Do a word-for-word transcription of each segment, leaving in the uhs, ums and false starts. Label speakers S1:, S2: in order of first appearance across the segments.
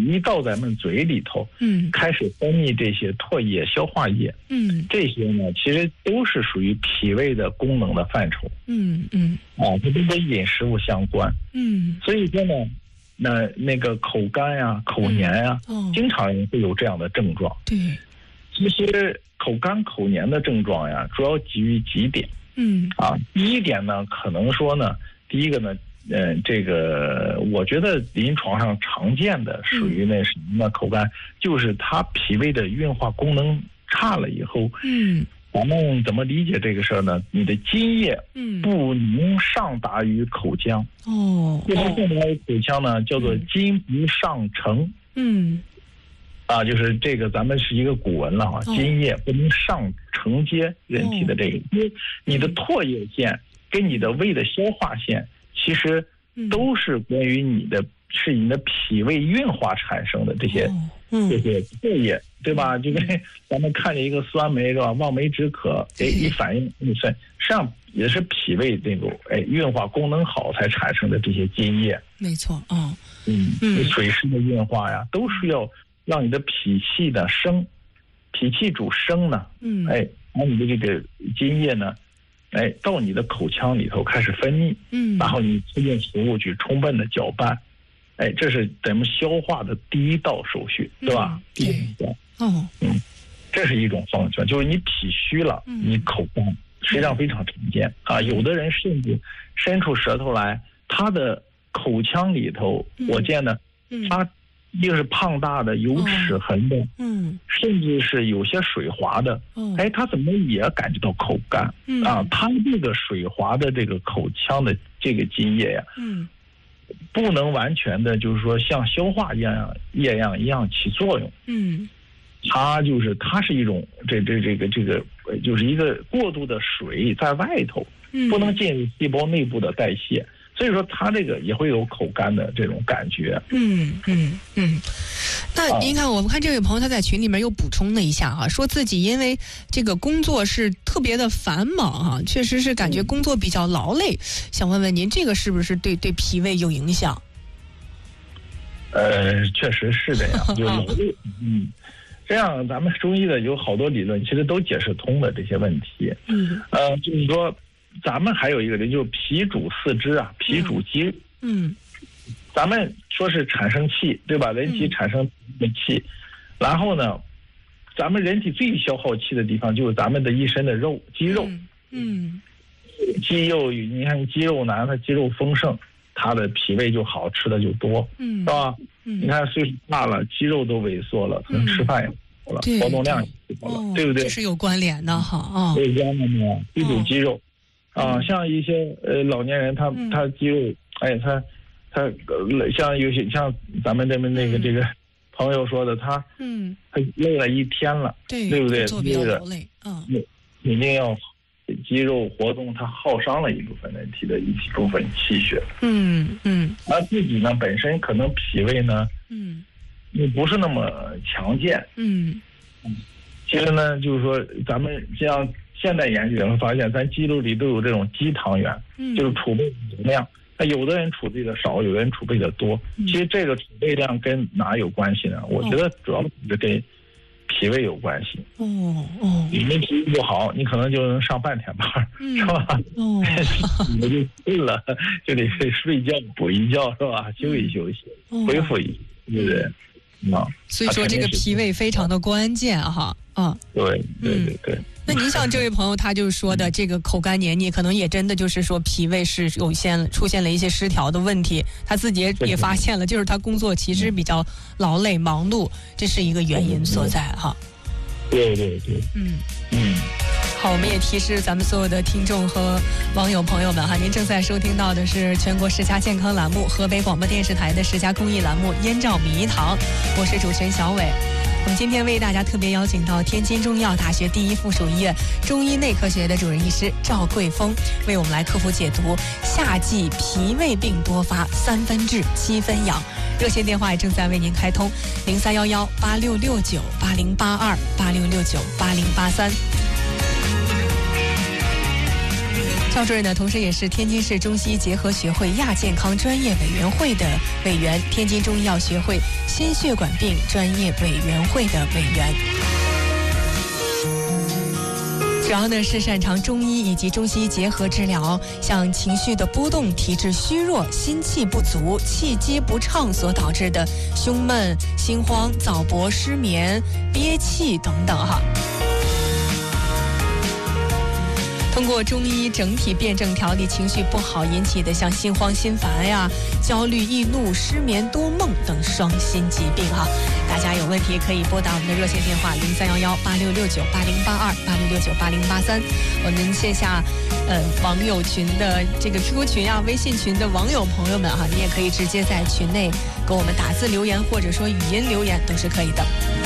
S1: 一到咱们嘴里头，嗯，开始分泌这些唾液、消化液，嗯，这些呢其实都是属于脾胃的功能的范畴，嗯嗯，啊，它都跟饮食物相关，嗯，所以说呢，那那个口干呀、口黏呀，嗯哦、经常会有这样的症状。对，其实口干口黏的症状呀，主要基于几点。嗯，啊，第一点呢，可能说呢，第一个呢，呃，这个我觉得临床上常见的属于那什么呢？口干，就是它脾胃的运化功能差了以后，嗯，咱们怎么理解这个事儿呢？你的津液不能上达于口腔，哦，不能上达于口腔呢，叫做津不上承，嗯。啊，就是这个，咱们是一个古文了哈，津液不能上承接人体的这个，因为你的唾液腺跟你的胃的消化腺，其实都是关于你的，是你的脾胃运化产生的这些这些唾液，对吧？就跟咱们看见一个酸梅是吧，望梅止渴，哎，一反应你算，实际上也是脾胃这种哎运化功能好才产生的这些津液。没错，哦，嗯嗯，水湿的运化呀，都是要让你的脾气的升，脾气主升呢，嗯，哎，然后你的这个津液呢，哎，到你的口腔里头开始分泌，嗯，然后你吃进食物去充分的搅拌，哎，这是咱们消化的第一道手续，对吧？第一道，哦，嗯，这是一种方式，就是你脾虚了，你口干，实际上非常常见啊。有的人甚至伸出舌头来，他的口腔里头，我见的，他一个是胖大的、有齿痕的，嗯，甚至是有些水滑的，哎，他怎么也感觉到口干，啊？他这个水滑的这个口腔的这个津液呀，嗯，不能完全的，就是说像消化液样液样一样起作用，嗯，它就是它是一种这这这个这个就是一个过度的水在外头，不能进入细胞内部的代谢。所以说，他这个也会有口干的这种感觉。嗯嗯嗯。那您看，我们看这位朋友他在群里面又补充了一下哈、啊，说自己因为这个工作是特别的繁忙哈、啊，确实是感觉工作比较劳累。嗯、想问问您，这个是不是对对脾胃有影响？呃，确实是这样，就劳累。嗯，这样咱们中医的有好多理论，其实都解释通了这些问题。嗯。呃，就是说。咱们还有一个人，就是脾主四肢啊，脾主肌肉。嗯，咱们说是产生气，对吧？人体产生气，然后呢，咱们人体最消耗气的地方就是咱们的一身的肉，肌肉。嗯，肌肉，你看肌肉男，他肌肉丰盛，他的脾胃就好，吃的就多，嗯，是吧？嗯，你看岁数大了，肌肉都萎缩了，可能吃饭也少了，活动量也少了，对不对？这是有关联的哈啊。有关联的，脾主肌肉。啊，像一些呃老年人，他他肌肉，哎，他他呃像有些像咱们这边那个这个朋友说的，他嗯，他累了一天了，对对不对？累了，嗯，肯定要肌肉活动，它耗伤了一部分人体的一部分气血，嗯嗯，而自己呢本身可能脾胃呢，嗯，也不是那么强健，嗯嗯，其实呢就是说咱们这样。现代研究也会发现，咱肌肉里都有这种肌糖原，嗯、就是储备能量。那有的人储备的少，有的人储备的多。嗯、其实这个储备量跟哪有关系呢？我觉得主要是跟脾胃有关系。哦哦，你们脾胃不好，你可能就能上半天班，嗯、是吧？哦，你就困了，就得睡觉补一觉，是吧？休息休息，嗯、恢复一下，对不对？啊，所以说这个脾胃非常的关键哈，啊，对对对对。那您像这位朋友，他就说的这个口干黏腻，可能也真的就是说脾胃是有现出现了一些失调的问题，他自己也也发现了，就是他工作其实比较劳累忙碌，这是一个原因所在哈。对对对，嗯嗯。好，我们也提示咱们所有的听众和网友朋友们哈，您正在收听到的是全国十佳健康栏目，河北广播电视台的十佳公益栏目《燕赵米一堂》，我是主持人小伟。我们今天为大家特别邀请到天津中医药大学第一附属医院中医内科学的主任医师赵桂峰，为我们来科普解读夏季脾胃病多发，三分治七分养。热线电话也正在为您开通，零三幺幺八六六九八零八二八六六九八零八三。
S2: 赵主任呢，同时也是天津市中西医结合学会亚健康专业委员会的委员，天津中医药学会心血管病专业委员会的委员。主要呢是擅长中医以及中西医结合治疗，像情绪的波动、体质虚弱、心气不足、气机不畅所导致的胸闷、心慌、早搏、失眠、憋气等等哈。通过中医整体辩证调理情绪不好引起的像心慌心烦呀、焦虑易怒、失眠多梦等双心疾病哈。大家有问题可以拨打我们的热线电话零三幺幺八六六九八零八二八六六九八零八三。我们线下呃网友群的这个 Q Q 群啊、微信群的网友朋友们哈，你也可以直接在群内给我们打字留言或者说语音留言都是可以的。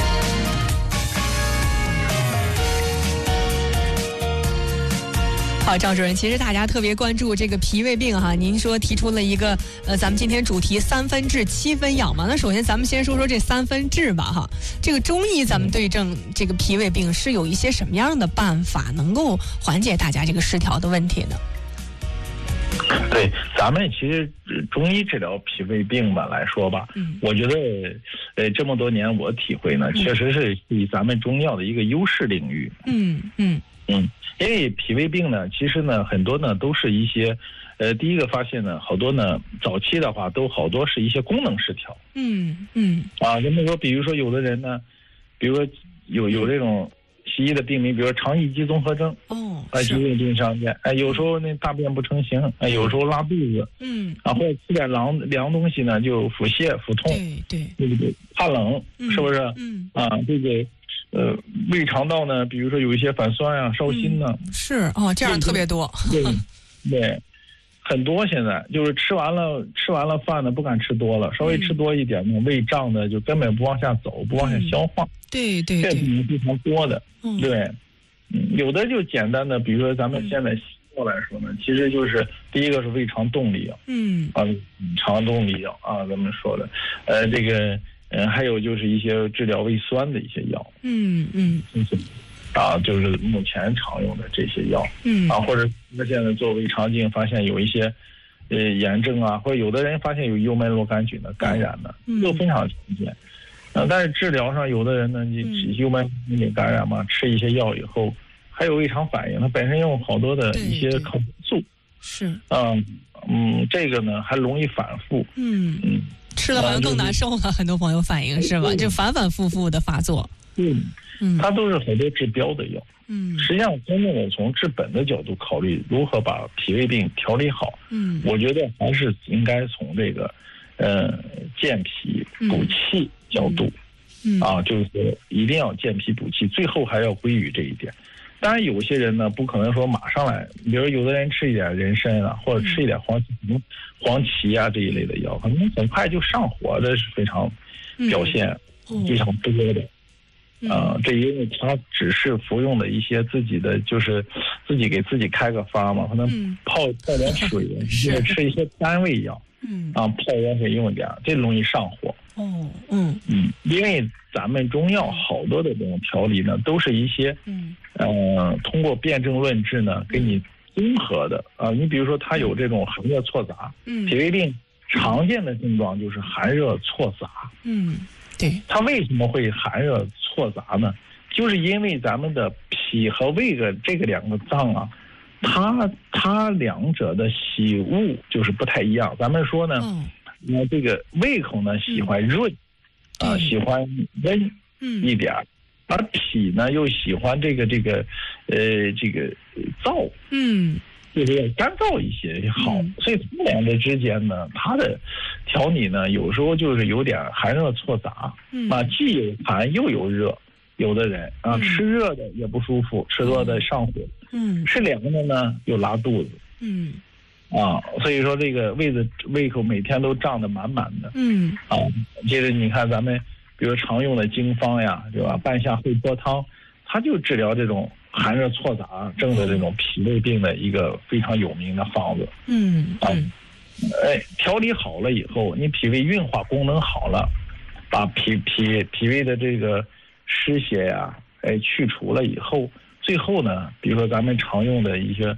S2: 好，赵主任，其实大家特别关注这个脾胃病哈。您说提出了一个呃，咱们今天主题三分治七分养嘛。那首先咱们先说说这三分治吧哈。这个中医咱们对症这个脾胃病是有一些什么样的办法能够缓解大家这个失调的问题呢？
S1: 对，咱们其实中医治疗脾胃病吧来说吧，嗯，我觉得呃这么多年我体会呢，确实是以咱们中药的一个优势领域。
S2: 嗯嗯
S1: 嗯。因为脾胃病呢，其实呢，很多呢都是一些，呃，第一个发现呢，好多呢早期的话都好多是一些功能失调。
S2: 嗯嗯。
S1: 啊，人们说，比如说有的人呢，比如说有有这种西医的病名，比如说肠易激综合症。
S2: 哦。
S1: 啊，疾病病常见。哎，有时候那大便不成形，哎，有时候拉肚子。
S2: 嗯。
S1: 啊，或者吃点凉凉东西呢，就腹泻、腹痛。
S2: 对对。
S1: 对不对？怕冷，是不是？
S2: 嗯。
S1: 啊，这个。呃，胃肠道呢，比如说有一些反酸啊、烧心呢，
S2: 嗯、是哦，这样特别多。
S1: 对，对，很多现在就是吃完了吃完了饭呢，不敢吃多了，稍微吃多一点呢，嗯、胃胀的就根本不往下走，不往下消化。
S2: 嗯、对对对，
S1: 这是非常多的。
S2: 嗯、
S1: 对，嗯，有的就简单的，比如说咱们现在西药来说呢，嗯、其实就是第一个是胃肠动力药，嗯啊，肠动力药啊，咱们说的，呃，这个。嗯，还有就是一些治疗胃酸的一些药，
S2: 嗯嗯，
S1: 啊，就是目前常用的这些药，嗯啊，或者那现在做胃肠镜发现有一些呃炎症啊，或者有的人发现有幽门螺杆菌的感染的，嗯、都非常常见。啊，但是治疗上有的人呢，你幽门螺杆菌感染嘛，吃一些药以后还有胃肠反应，它本身有好多的一些抗生素，
S2: 是，
S1: 嗯嗯，这个呢还容易反复，
S2: 嗯嗯。吃了好像更难受了，很多朋友反映是吧？就反反复复的发作。
S1: 嗯，嗯，它都是很多治标的药。嗯，实际上真正的从治本的角度考虑，如何把脾胃病调理好，嗯，我觉得还是应该从这个，呃，健脾补气角度，嗯，啊，就是说一定要健脾补气，最后还要归于这一点。当然，有些人呢不可能说马上来，比如有的人吃一点人参啊，或者吃一点黄芪、黄芪啊这一类的药，可能很快就上火，这是非常表现非常多的。啊、呃，这因为他只是服用的一些自己的，就是自己给自己开个方嘛，可能泡泡点水，或者吃一些单位药，嗯啊，泡点水用点，这容易上火。
S2: 哦，嗯
S1: 嗯，因为咱们中药好多的这种调理呢，都是一些，嗯，呃，通过辨证论治呢，给你综合的啊、呃。你比如说，它有这种寒热错杂，嗯，脾胃病常见的症状就是寒热错杂，
S2: 嗯，对。
S1: 它为什么会寒热错杂呢？就是因为咱们的脾和胃的这个两个脏啊，它它两者的喜恶就是不太一样。咱们说呢。嗯那这个胃口呢喜欢润，啊、嗯呃、喜欢温一点，嗯、而脾呢又喜欢这个这个呃这个燥，嗯，就是要干燥一些好。嗯、所以他们两者之间呢，它的调理呢有时候就是有点寒热错杂，嗯啊，既有寒又有热，有的人啊、嗯、吃热的也不舒服，吃热的上火，嗯，吃凉的呢又拉肚子，嗯。啊，所以说这个胃的胃口每天都胀得满满的。嗯，啊，接着你看咱们，比如常用的经方呀，对吧？半夏惠波汤，它就治疗这种寒热错杂症的这种脾胃病的一个非常有名的方子。嗯，啊，哎，调理好了以后，你脾胃运化功能好了，把脾脾脾胃的这个湿邪呀，哎，去除了以后，最后呢，比如说咱们常用的一些。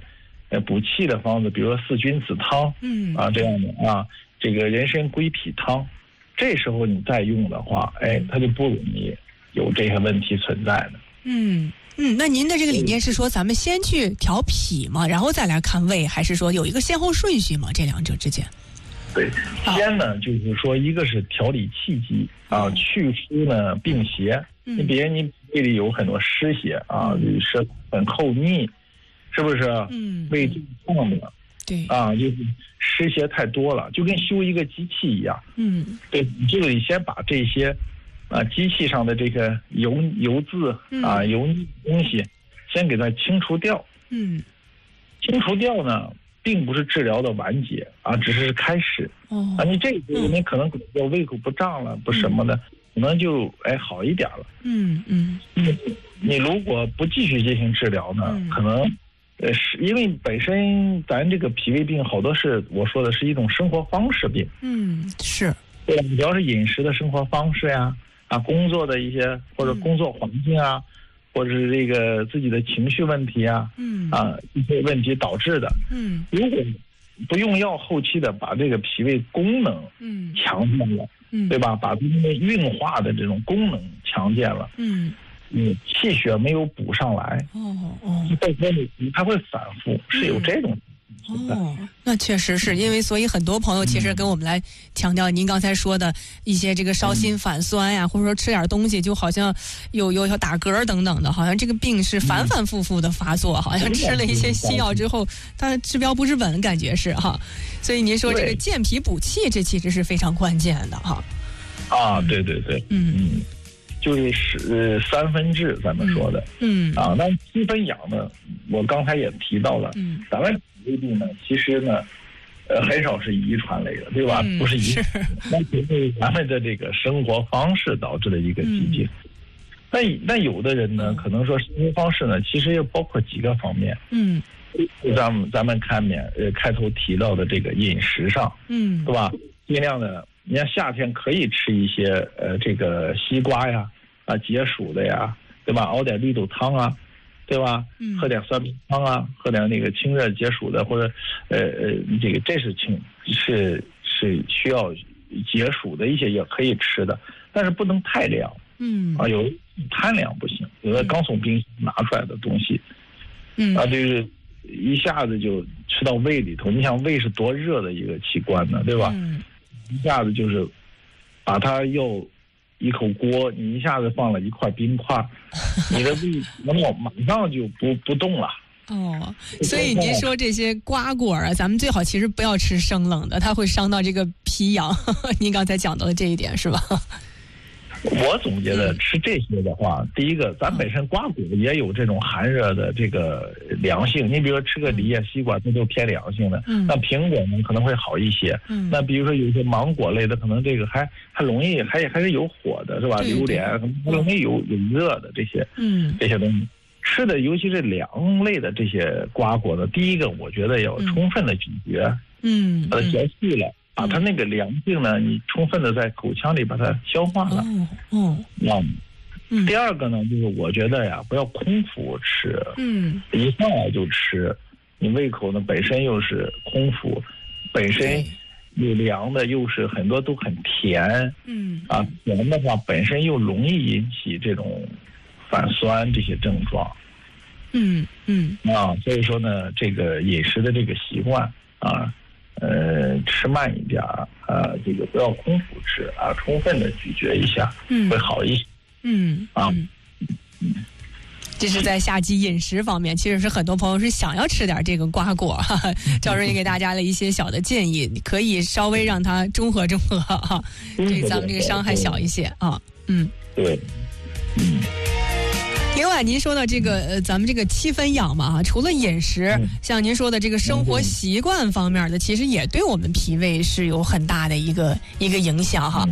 S1: 呃补气的方子，比如说四君子汤，
S2: 嗯
S1: 啊这样的啊，这个人参归脾汤，这时候你再用的话，哎，它就不容易有这些问题存在的。
S2: 嗯嗯，那您的这个理念是说，咱们先去调脾嘛，然后再来看胃，还是说有一个先后顺序吗？这两者之间？
S1: 对，先呢就是说，一个是调理气机啊，祛湿呢病邪。你比如你胃里有很多湿邪啊，是很厚腻，是不是？
S2: 嗯，
S1: 胃胀胀的，
S2: 对
S1: 啊，就是湿邪太多了，就跟修一个机器一样。
S2: 嗯，
S1: 对，你就得先把这些啊机器上的这个油油渍啊油腻东西先给它清除掉。
S2: 嗯，
S1: 清除掉呢，并不是治疗的完结啊，只是开始。
S2: 哦，
S1: 啊，你这个你可能要胃口不胀了，不什么的，可能就哎好一点了。
S2: 嗯嗯。
S1: 你你如果不继续进行治疗呢，
S2: 嗯、
S1: 可能呃是因为本身咱这个脾胃病好多是我说的是一种生活方式病。
S2: 嗯，是。
S1: 对，主要是饮食的生活方式呀，啊，工作的一些或者工作环境啊。嗯，或者是这个自己的情绪问题啊，
S2: 嗯
S1: 啊一些问题导致的，
S2: 嗯，
S1: 如果不用药，后期的把这个脾胃功能
S2: 嗯
S1: 强健了，
S2: 嗯，
S1: 对吧？把这个运化的这种功能强健了，
S2: 嗯，
S1: 你气血没有补上来，
S2: 哦哦，
S1: 到时候你它会反复，是有这种。
S2: 哦，那确实是因为，所以很多朋友其实跟我们来强调您刚才说的一些这个烧心反酸呀，或者说吃点东西就好像有有有打嗝等等的，好像这个病是反反复复的发作，好像吃了一些西药之后，它治标不治本，感觉是哈。所以您说这个健脾补气，这其实是非常关键的哈。
S1: 啊，对对对，嗯嗯，就是是三分治，咱们说的，嗯啊，那七分养呢，我刚才也提到了，嗯，咱们。胃病呢，其实呢，呃，很少是遗传类的，对吧？
S2: 嗯、
S1: 不是遗传，那是咱们的这个生活方式导致的一个疾病。那、嗯、那有的人呢，可能说生活方式呢，其实也包括几个方面。嗯，咱们咱们看面呃开头提到的这个饮食上，嗯，对吧？尽量的，你看夏天可以吃一些呃这个西瓜呀，啊解暑的呀，对吧？熬点绿豆汤啊。对吧？喝点酸梅汤啊，喝点那个清热解暑的，或者，呃呃，这个这是清是是需要解暑的一些也可以吃的，但是不能太凉。嗯啊，有贪凉不行，有的刚从冰箱拿出来的东西，嗯啊，就是一下子就吃到胃里头。你想胃是多热的一个器官呢，对吧？嗯，一下子就是把它又。一口锅，你一下子放了一块冰块，你的胃那么马上就不不动了。
S2: 哦，所以您说这些瓜果啊，咱们最好其实不要吃生冷的，它会伤到这个脾阳。您刚才讲到的这一点是吧？
S1: 我总觉得吃这些的话，嗯、第一个，咱本身瓜果也有这种寒热的这个凉性。你比如说吃个梨啊、西瓜，这都偏凉性的。嗯、那苹果呢可能会好一些。嗯、那比如说有些芒果类的，可能这个还还容易还还是有火的，是吧？榴莲还容易有有热的这些。嗯，这些东西吃的，尤其是凉类的这些瓜果呢，第一个我觉得要充分的咀嚼。嗯，把它嚼碎了。把它那个凉性呢，你充分的在口腔里把它消化了。哦，哦，嗯。第二个呢，就是我觉得呀，不要空腹吃。嗯。一上来就吃，你胃口呢本身又是空腹，本身又凉的，又是很多都很甜。嗯。啊，甜的话本身又容易引起这种反酸这些症状。嗯嗯。啊，所以说呢，这个饮食的这个习惯啊。呃，吃慢一点啊，这个不要空腹吃啊，充分的咀嚼一下，嗯，会好一些。嗯啊，
S2: 嗯，这是在夏季饮食方面，其实是很多朋友是想要吃点这个瓜果哈。赵主任也给大家了一些小的建议，可以稍微让它中和中和哈，对咱们这个伤害小一些啊。嗯，
S1: 对，嗯。
S2: 另外，您说的这个呃，咱们这个七分养嘛哈，除了饮食，嗯、像您说的这个生活习惯方面的，其实也对我们脾胃是有很大的一个一个影响哈。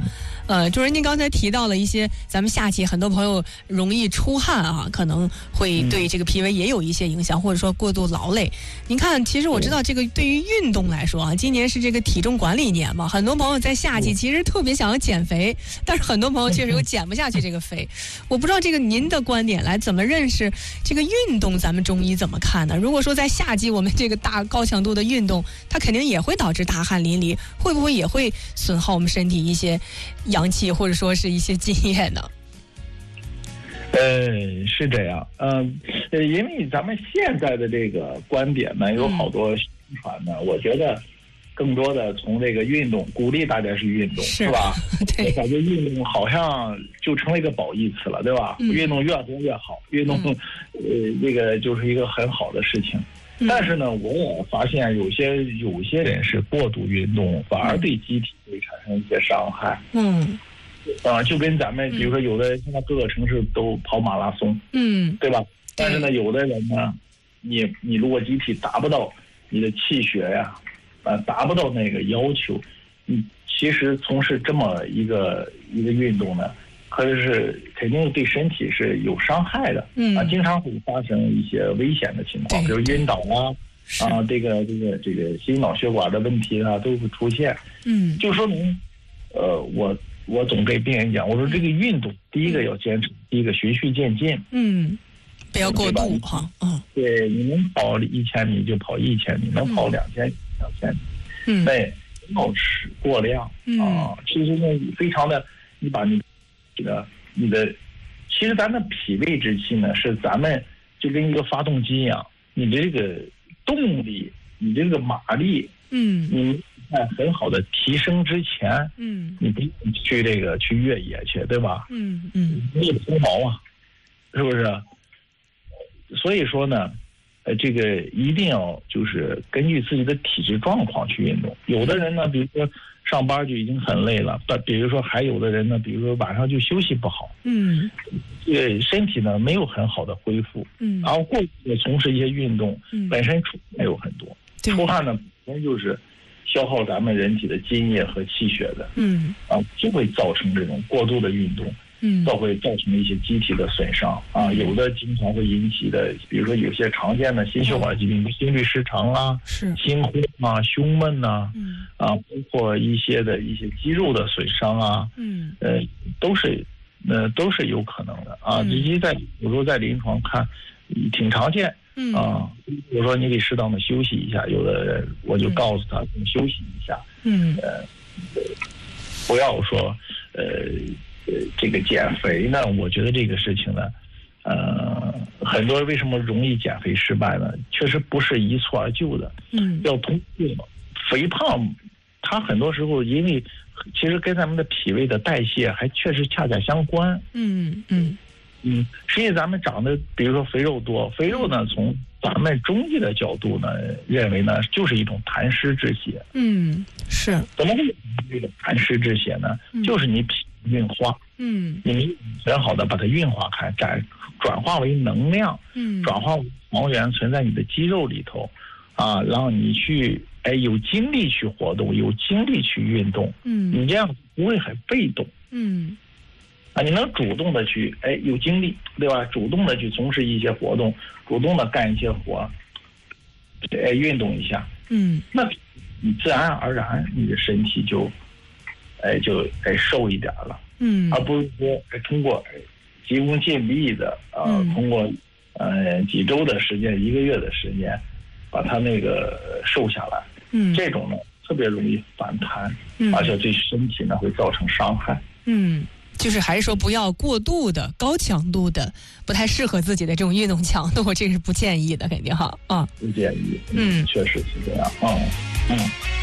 S2: 呃，主任您刚才提到了一些，咱们夏季很多朋友容易出汗啊，可能会对这个脾胃也有一些影响，或者说过度劳累。您看，其实我知道这个对于运动来说啊，今年是这个体重管理年嘛，很多朋友在夏季其实特别想要减肥，但是很多朋友确实又减不下去这个肥。我不知道这个您的观点来怎么认识这个运动，咱们中医怎么看呢？如果说在夏季我们这个大高强度的运动，它肯定也会导致大汗淋漓，会不会也会损耗我们身体一些阳气或者说是一些津液呢？
S1: 呃，是这样，嗯、呃，因为咱们现在的这个观点呢，有好多宣传呢，嗯、我觉得更多的从这个运动鼓励大家去运动，是, 是吧？
S2: 对，
S1: 感觉运动好像就成了一个褒义词了，对吧？嗯、运动越多越好，运动、嗯、呃，这个就是一个很好的事情。嗯、但是呢，我也发现有些有些人是过度运动，反而对机体会产生一些伤害。嗯。啊、呃，就跟咱们比如说，有的现在各个城市都跑马拉松，嗯，对吧？但是呢，有的人呢，你你如果机体达不到你的气血呀，呃，达不到那个要求，你其实从事这么一个一个运动呢，可是肯定对身体是有伤害的，嗯啊，经常会发生一些危险的情况，比如晕倒啊，啊，这个这个这个心脑血管的问题啊都会出现，嗯，就说明，呃，我。我总给病人讲，我说这个运动，第一个要坚持，第一个循序渐进，嗯，
S2: 不要过度哈，嗯，
S1: 对，你能跑一千米就跑一千米，能跑两千米两千米，嗯，对，不要吃过量啊。其实呢，非常的，你把你这个你的，其实咱的脾胃之气呢，是咱们就跟一个发动机一样，你的这个动力，你这个马力，嗯，你。在很好的提升之前，嗯，你不用去这个去越野去，对吧？嗯嗯，你也脱毛啊，是不是？所以说呢，呃，这个一定要就是根据自己的体质状况去运动。有的人呢，比如说上班就已经很累了，但比如说还有的人呢，比如说晚上就休息不好，嗯，这个身体呢没有很好的恢复，嗯，然后过度的从事一些运动，嗯，本身出汗有很多，出汗呢本身就是消耗咱们人体的津液和气血的，嗯，啊，就会造成这种过度的运动，嗯，都会造成一些机体的损伤啊。有的经常会引起的，比如说有些常见的心血管疾病，心律失常啊，是心慌啊、胸闷呐，嗯，啊，包括一些的一些肌肉的损伤啊，嗯，呃，都是呃都是有可能的啊。以及在有时候在临床看，挺常见。嗯啊，比如说你得适当的休息一下，有的人我就告诉他，你休息一下，嗯，呃，不要说，呃，呃，这个减肥呢，我觉得这个事情呢，呃，很多为什么容易减肥失败呢？确实不是一蹴而就的，嗯，要通过肥胖，它很多时候因为其实跟咱们的脾胃的代谢还确实恰恰相关，嗯嗯。嗯，实际咱们长得，比如说肥肉多，肥肉呢，从咱们中医的角度呢，认为呢，就是一种痰湿之邪。嗯，是。怎么会有这个痰湿之邪呢？嗯、就是你脾运化，嗯，你没很好的把它运化开，转转化为能量，嗯，转化为黄原存在你的肌肉里头，啊，让你去哎有精力去活动，有精力去运动，嗯，你这样不会很被动，嗯。啊，你能主动的去，哎，有精力，对吧？主动的去从事一些活动，主动的干一些活，哎，运动一下，嗯，那你自然而然你的身体就，哎，就哎瘦一点了，嗯，而不是说哎通过急功近利的啊、呃嗯，通过呃几周的时间、一个月的时间，把它那个瘦下来，嗯，这种呢特别容易反弹，嗯，而且对身体呢会造成伤害，嗯。
S2: 就是还是说不要过度的高强度的不太适合自己的这种运动强度，这是不建议的，肯定哈啊，
S1: 不建议，嗯，确实是这样，嗯嗯。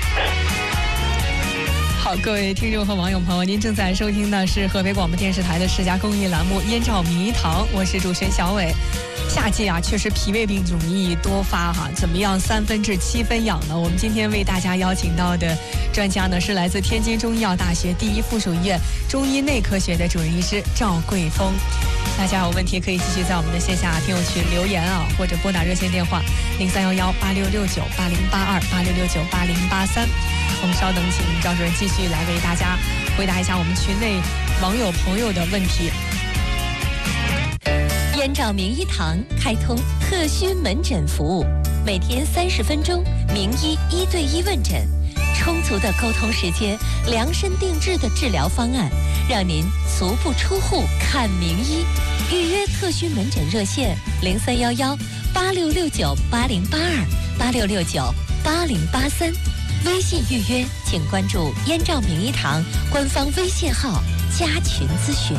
S2: 好，各位听众和网友朋友，您正在收听的是河北广播电视台的世家公益栏目《燕赵迷堂》，我是主持人小伟。夏季啊，确实脾胃病容易多发哈，怎么样三分治七分养呢？我们今天为大家邀请到的专家呢，是来自天津中医药大学第一附属医院中医内科学的主任医师赵桂峰。大家有问题可以继续在我们的线下听友群留言啊，或者拨打热线电话零三幺幺八六六九八零八二八六六九八零八三。我们稍等，请赵主任继续来为大家回答一下我们群内网友朋友的问题。
S3: 燕赵名医堂开通特需门诊服务，每天三十分钟，名医一对一问诊，充足的沟通时间，量身定制的治疗方案，让您足不出户看名医。预约特需门诊热线零三幺幺八六六九八零八二八六六九八零八三，微信预约请关注燕赵名医堂官方微信号加群咨询。